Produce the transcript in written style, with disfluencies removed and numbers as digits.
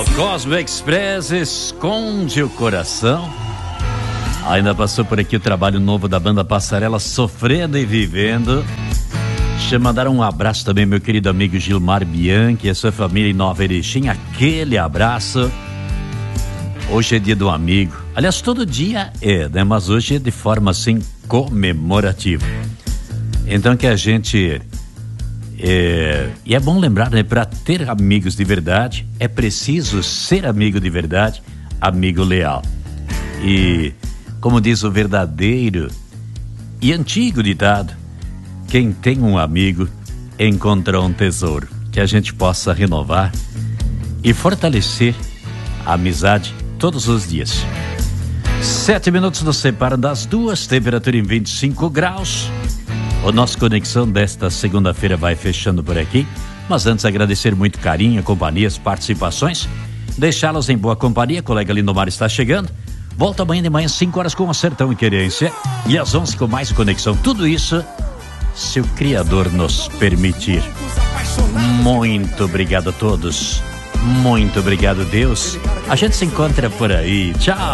Cosmo Express esconde o coração. Ainda passou por aqui o trabalho novo da banda Passarela, Sofrendo e Vivendo. Deixa eu mandar um abraço também, meu querido amigo Gilmar Bianchi e a sua família em Nova Erechim. Aquele abraço. Hoje é dia do amigo. Aliás, todo dia é, né? Mas hoje é de forma assim comemorativa. Então que a gente... E é bom lembrar, né? Para ter amigos de verdade, é preciso ser amigo de verdade, amigo leal. E, como diz o verdadeiro e antigo ditado, quem tem um amigo encontra um tesouro. Que a gente possa renovar e fortalecer a amizade todos os dias. 7 minutos nos separam das 2, temperatura em 25 graus. O nosso Conexão desta segunda-feira vai fechando por aqui, mas antes agradecer muito carinho, companhia, as participações, deixá-los em boa companhia. Colega Lindomar está chegando, volta amanhã de manhã 5 horas com o Sertão e Querência e às 11 com mais Conexão. Tudo isso se o Criador nos permitir. Muito obrigado a todos, muito obrigado Deus, a gente se encontra por aí, tchau.